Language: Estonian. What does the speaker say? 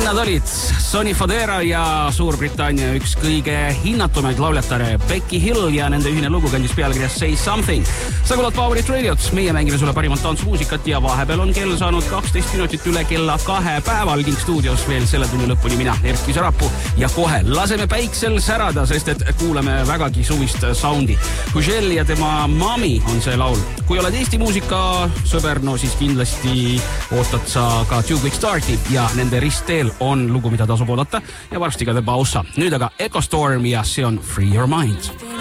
Nad olid Sonny Fodera ja Suurbritannia üks kõige hinnatumaid lauljatare Becky Hill ja nende ühine lugu kandis pealkirja Say Something. Sa kuulad Powerit Radiot, meie mängime sulle parimat tantsmuusikat ja vahepeal on kell saanud 12 minutit üle kella 2 päeval King Studios veel selle tunni lõpuni mina, Erki Sarapuu ja kohe laseme päiksel särada, sest et kuuleme vägagi suvist soundi. Hugel ja tema Mami on see laul. Kui oled Eesti muusika sõber, no siis kindlasti ootad sa ka Two Quick Starti ja nende ristteel on lugu, mida tasub oodata ja varsti ka The Bausa. Nüüd aga Echo Storm ja see on Free Your Mind.